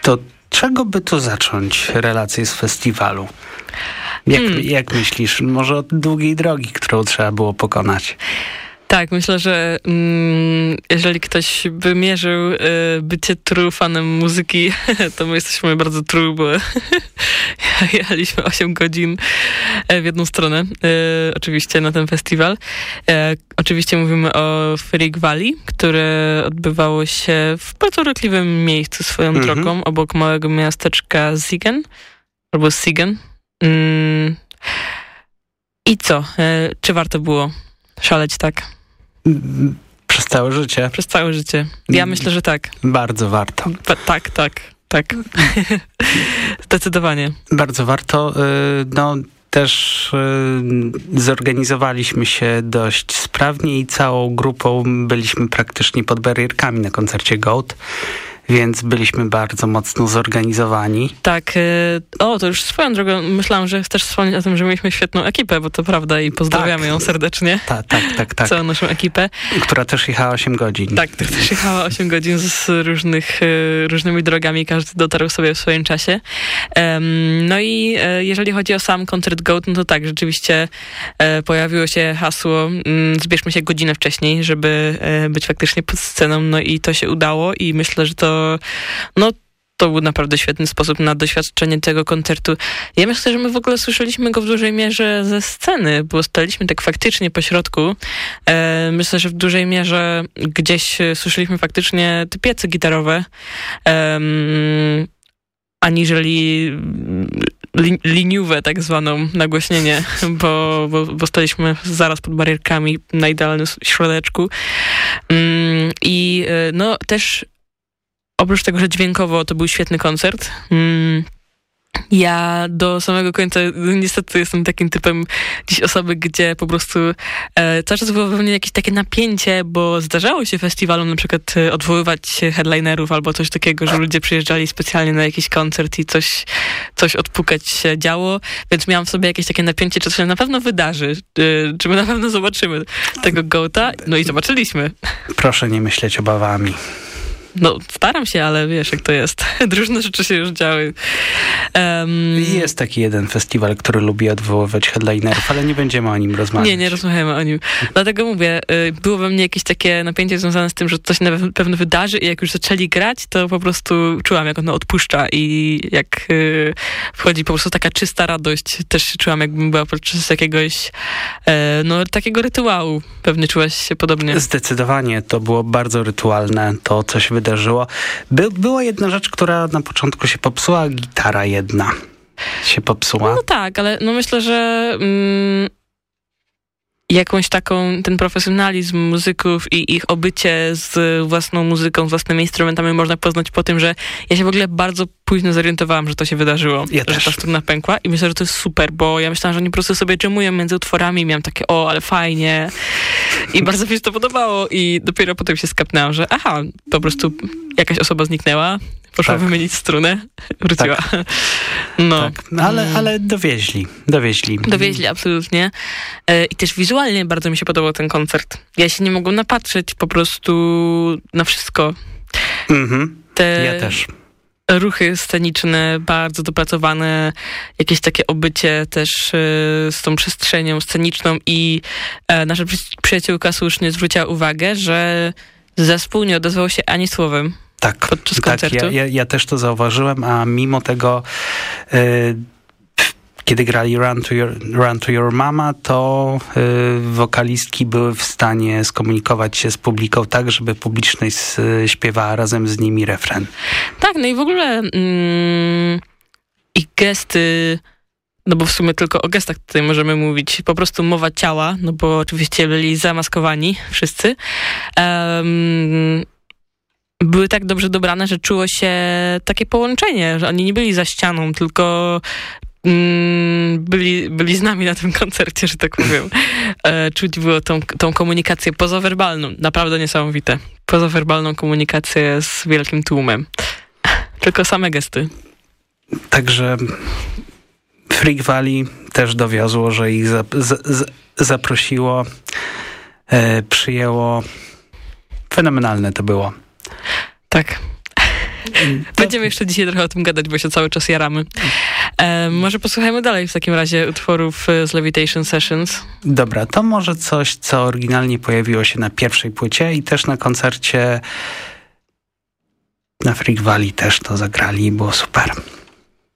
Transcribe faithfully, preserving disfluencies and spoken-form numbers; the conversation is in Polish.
to czego by tu zacząć relację z festiwalu? Jak, hmm. jak myślisz? Może od długiej drogi, którą trzeba było pokonać? Tak, myślę, że mm, jeżeli ktoś by mierzył y, bycie true fanem muzyki, to my jesteśmy bardzo true, bo jechaliśmy osiem godzin w jedną stronę, y, oczywiście na ten festiwal. Y, oczywiście mówimy o Freak Valley, które odbywało się w bardzo urokliwym miejscu swoją mm-hmm. drogą, obok małego miasteczka Siegen, albo Siegen. Mm. I co? Y, czy warto było szaleć tak? Przez całe życie? Przez całe życie. Ja myślę, że tak. Bardzo warto. Ba- tak, tak, tak. Zdecydowanie. Bardzo warto. No, też zorganizowaliśmy się dość sprawnie i całą grupą byliśmy praktycznie pod barierkami na koncercie Goat. Więc byliśmy bardzo mocno zorganizowani. Tak. O, to już swoją drogą myślałam, że chcesz wspomnieć o tym, że mieliśmy świetną ekipę, bo to prawda i pozdrawiamy tak. ją serdecznie. Tak, tak, tak, tak. Całą naszą ekipę. Która też jechała osiem godzin. Tak, która też jechała osiem godzin z różnych, różnymi drogami. Każdy dotarł sobie w swoim czasie. No i jeżeli chodzi o sam koncert Goat, no to tak, rzeczywiście pojawiło się hasło zbierzmy się godzinę wcześniej, żeby być faktycznie pod sceną. No i to się udało i myślę, że to no to był naprawdę świetny sposób na doświadczenie tego koncertu. Ja myślę, że my w ogóle słyszeliśmy go w dużej mierze ze sceny, bo staliśmy tak faktycznie po środku. E, myślę, że w dużej mierze gdzieś słyszeliśmy faktycznie te piece gitarowe, e, aniżeli li, liniówę tak zwaną, nagłośnienie, bo, bo, bo staliśmy zaraz pod barierkami na idealnym środeczku. Mm, I no też oprócz tego, że dźwiękowo to był świetny koncert, mm, ja do samego końca niestety jestem takim typem dziś osoby, gdzie po prostu e, cały czas było we mnie jakieś takie napięcie, bo zdarzało się festiwalom na przykład e, odwoływać headlinerów albo coś takiego, że ludzie przyjeżdżali specjalnie na jakiś koncert i coś, coś odpukać się działo, więc miałam w sobie jakieś takie napięcie, czy to się na pewno wydarzy, e, czy my na pewno zobaczymy tego Goata, no i zobaczyliśmy. Proszę nie myśleć obawami. No, staram się, ale wiesz, jak to jest. Różne rzeczy się już działy. Um, jest taki jeden festiwal, który lubi odwoływać headlinerów, ale nie będziemy o nim rozmawiać. Nie, nie rozmawiamy o nim. Dlatego mówię, było we mnie jakieś takie napięcie związane z tym, że coś na pewno wydarzy i jak już zaczęli grać, to po prostu czułam, jak ono odpuszcza i jak y, wchodzi po prostu taka czysta radość. Też czułam, jakbym była podczas jakiegoś e, no, takiego rytuału. Pewnie czułaś się podobnie. Zdecydowanie. To było bardzo rytualne. To, co się wydarzyło. By, była jedna rzecz, która na początku się popsuła. Gitara jedna się popsuła. No tak, ale no myślę, że mm, jakąś taką, ten profesjonalizm muzyków i ich obycie z własną muzyką, z własnymi instrumentami można poznać po tym, że ja się w ogóle bardzo późno zorientowałam, że to się wydarzyło. Ja że też. ta struna pękła i myślę, że to jest super, bo ja myślałam, że oni po prostu sobie dżemują między utworami i miałam takie, o, ale fajnie. I bardzo mi się to podobało i dopiero potem się skapnęłam, że aha, po prostu jakaś osoba zniknęła, poszła tak. wymienić strunę, wróciła. Tak. No. Tak. Ale, ale dowieźli, dowieźli. Dowieźli, absolutnie. I też wizualnie bardzo mi się podobał ten koncert. Ja się nie mogłam napatrzeć po prostu na wszystko. Mhm. Te ja też. Ruchy sceniczne, bardzo dopracowane, jakieś takie obycie też z tą przestrzenią sceniczną i nasza przyjaciółka słusznie zwróciła uwagę, że zespół nie odezwał się ani słowem. Tak, podczas tak koncertu. ja, ja, ja też to zauważyłem, a mimo tego y, kiedy grali Run to Your, Run to Your Mama, to y, wokalistki były w stanie skomunikować się z publiką tak, żeby publiczność y, śpiewała razem z nimi refren. Tak, no i w ogóle mm, ich gesty, no bo w sumie tylko o gestach tutaj możemy mówić, po prostu mowa ciała, no bo oczywiście byli zamaskowani wszyscy. Um, były tak dobrze dobrane, że czuło się takie połączenie, że oni nie byli za ścianą, tylko mm, byli, byli z nami na tym koncercie, że tak powiem. E, czuć było tą, tą komunikację pozawerbalną, naprawdę niesamowite. Pozawerbalną komunikację z wielkim tłumem. Tylko same gesty. Także Freak Valley też dowiozło, że ich za, za, za, zaprosiło, e, przyjęło. Fenomenalne to było. Tak. Będziemy jeszcze dzisiaj trochę o tym gadać, bo się cały czas jaramy. E, może posłuchajmy dalej w takim razie utworów z Levitation Sessions. Dobra, to może coś, co oryginalnie pojawiło się na pierwszej płycie i też na koncercie na Freak Valley też to zagrali i było super.